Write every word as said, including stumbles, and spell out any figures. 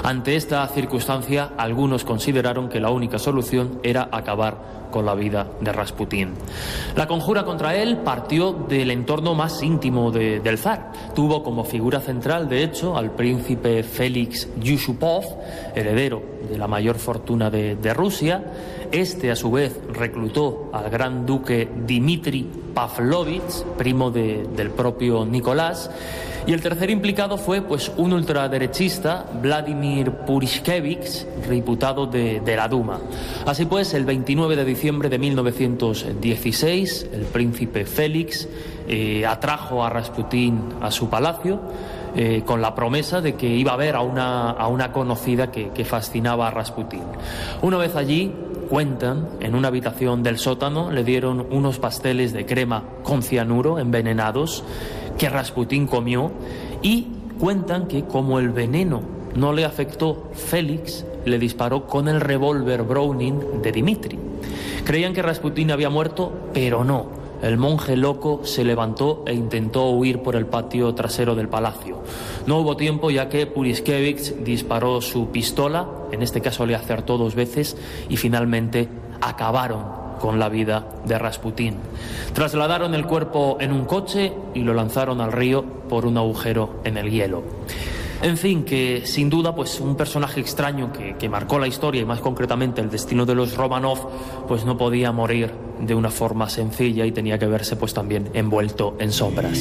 Ante esta circunstancia, algunos consideraron que la única solución era acabar con la vida de Rasputín. La conjura contra él partió del entorno más íntimo de, del zar. Tuvo como figura central, de hecho, al príncipe Félix Yusupov, heredero de la mayor fortuna de, de Rusia. Este, a su vez, reclutó al gran duque Dmitri Pavlovich, primo de, del propio Nicolás. Y el tercer implicado fue pues un ultraderechista, Vladimir Purishkevich, diputado de, de la Duma. Así pues, el veintinueve de diciembre de mil novecientos dieciséis, el príncipe Félix eh, atrajo a Rasputín a su palacio eh, con la promesa de que iba a ver a una, a una conocida que, que fascinaba a Rasputín. Una vez allí, cuentan, en una habitación del sótano le dieron unos pasteles de crema con cianuro envenenados que Rasputín comió, y cuentan que como el veneno no le afectó, Félix le disparó con el revólver Browning de Dmitri. Creían que Rasputín había muerto, pero no. El monje loco se levantó e intentó huir por el patio trasero del palacio. No hubo tiempo, ya que Purishkevich disparó su pistola, en este caso le acertó dos veces, y finalmente acabaron con la vida de Rasputín. Trasladaron el cuerpo en un coche y lo lanzaron al río por un agujero en el hielo. En fin, que sin duda pues un personaje extraño que, que marcó la historia y más concretamente el destino de los Romanov, pues no podía morir de una forma sencilla y tenía que verse pues también envuelto en sombras.